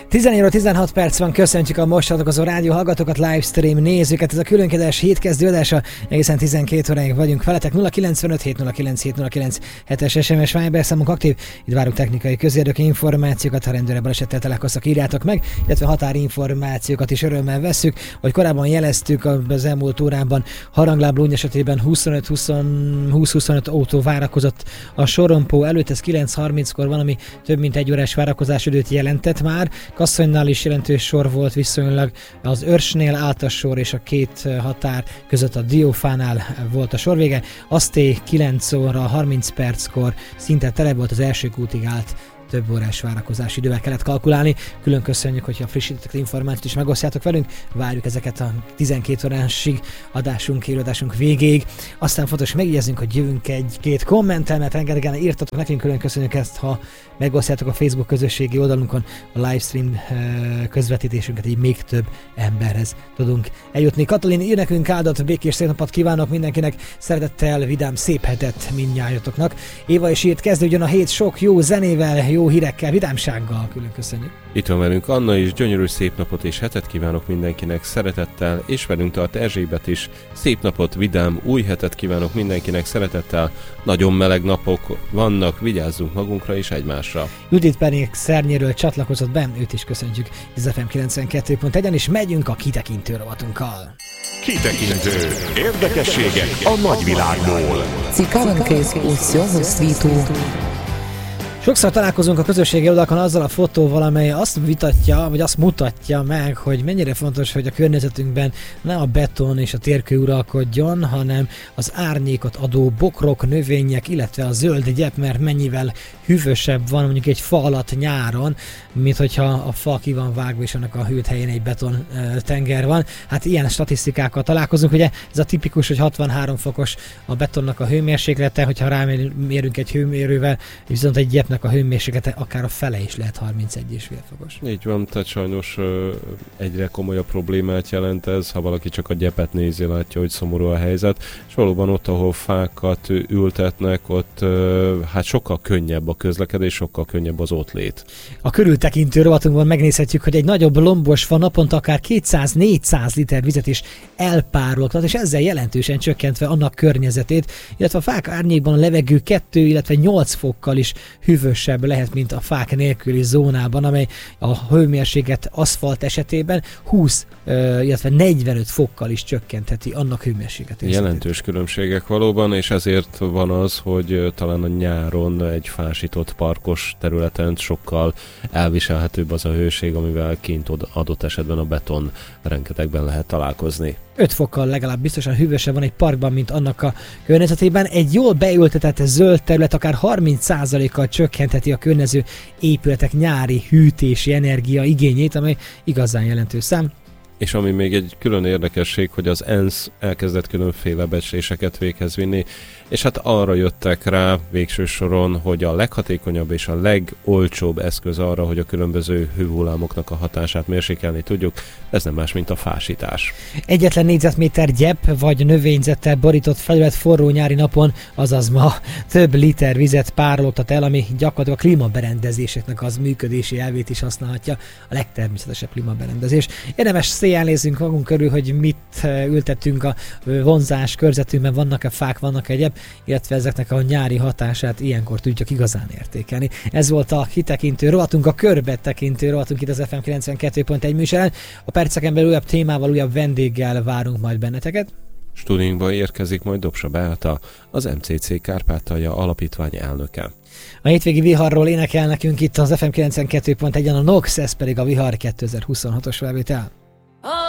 16 perc van, köszöntjük a most csatlakozó rádió hallgatókat, livestream nézőket. Ez a különkedves hétkezdő adása, egészen 12 óráig vagyunk veletek. 095 709 709 7-es SMS Viber számunk aktív. Itt várunk technikai közérdekű információkat, ha rendőre balesettel találkoztak, írjátok meg, illetve határinformációkat is örömmel vesszük. Ahogy korábban jeleztük az elmúlt órában, Harangláb Lóny esetében 20-25 autó várakozott a sorompó előtt, ez 9:30-kor valami több mint egy órás várakozás időt jelentett már. Kasszonynál is jelentős sor volt viszonylag, az Őrsnél állt a sor, és a két határ között a Diófánál volt a sor vége. Azté 9 óra 30 perckor szinte tele volt, az első kútig állt, több órás várakozási idővel kellett kalkulálni. Külön köszönjük, hogyha frissítettek az információt is megosztjátok velünk. Várjuk ezeket a 12 órásig élőadásunk végéig. Aztán fontos megjegyeznünk, hogy jövünk egy-két kommentel, mert rengetegen írtatok nekünk, külön köszönjük ezt, ha megosztjátok a Facebook közösségi oldalunkon a livestream közvetítésünket, így még több emberhez tudunk eljutni. Katalin ír nekünk, áldott, békés szép napot kívánok mindenkinek, szeretettel, vidám, szép hetet mindnyájatoknak. Éva is írt, kezdődjön a hét sok jó zenével, jó hírekkel, vidámsággal, külön köszönjük. Itt van velünk Anna is, gyönyörű szép napot és hetet kívánok mindenkinek szeretettel, és velünk tart Erzsébet is. Szép napot, vidám, új hetet kívánok mindenkinek szeretettel. Nagyon meleg napok vannak, vigyázzunk magunkra és egymásra. Judit pedig Szernyéről csatlakozott be, őt is köszöntjük az FM 92.1-en, és megyünk a kitekintő rovatunkkal. Kitekintő. Érdekességek a nagyvilágból. Ciekawe ekskursje svitu. Sokszor találkozunk a közösségi oldalakon azzal a fotóval, amely azt vitatja, vagy azt mutatja meg, hogy mennyire fontos, hogy a környezetünkben ne a beton és a térkő uralkodjon, hanem az árnyékot adó bokrok, növények, illetve a zöld gyep, mert mennyivel hűvösebb van mondjuk egy fa alatt nyáron, mint hogyha a fa ki van vágva, és annak a hűlt helyén egy beton tenger van. Hát ilyen statisztikákkal találkozunk, ugye ez a tipikus, hogy 63 fokos a betonnak a hőmérséklete, hogyha rámérünk egy hőmérővel, viszont egy gyepnek a hőmérséklete akár a fele is lehet 31,5 fokos. Így van, tehát sajnos egyre komolyabb problémát jelent ez, ha valaki csak a gyepet nézi, látja, hogy szomorú a helyzet, és valóban ott, ahol fákat ültetnek, ott hát sokkal könnyebb a közlekedés, sokkal könnyebb az ott lét. A körültekintő rovatunkban megnézhetjük, hogy egy nagyobb lombos fa naponta akár 200-400 liter vizet is elpárologtat, és ezzel jelentősen csökkentve annak környezetét, illetve a fák árnyékban a levegő 2, illetve 8 fokkal is hűvösebb lehet, mint a fák nélküli zónában, amely a hőmérséklet aszfalt esetében 20, illetve 45 fokkal is csökkentheti annak hőmérsékletét. Jelentős különbségek valóban, és ezért van az, hogy talán a nyáron egy fásított parkos területen sokkal elviselhetőbb az a hőség, amivel kint adott esetben a beton rengetegben lehet találkozni. 5 fokkal legalább biztosan hűvösebb van egy parkban, mint annak a környezetében. Egy jól beültetett zöld terület akár 30%-kal csökkentheti a környező épületek nyári hűtési energia igényét, amely igazán jelentős szám. És ami még egy külön érdekesség, hogy az ENSZ elkezdett különféle becsléseket véghez vinni, és hát arra jöttek rá végső soron, hogy a leghatékonyabb és a legolcsóbb eszköz arra, hogy a különböző hőhullámoknak a hatását mérsékelni tudjuk, ez nem más, mint a fásítás. Egyetlen négyzetméter gyep vagy növényzettel borított felület forró nyári napon, azaz ma több liter vizet párologtat el, ami gyakorlatilag a klímaberendezéseknek az működési elvét is használhatja, a legtermészetesebb klímaberendezés. Érdemes széjjel nézzünk magunk körül, hogy mit ültettünk a vonzás körzetünkben, vannak-e fák, vannak-e gyep, illetve ezeknek a nyári hatását ilyenkor tudjuk igazán értékelni. Ez volt a kitekintő rovatunk, a körbe tekintő rovatunk itt az FM 92.1 műsorán. A perceken belül újabb témával, újabb vendéggel várunk majd benneteket. Stúdiónkba érkezik majd Dobsa Beáta, az MCC Kárpátalja alapítvány elnöke. A hétvégi viharról énekel nekünk itt az FM 92.1-en a Nox, ez pedig a Vihar 2026-os felvétel.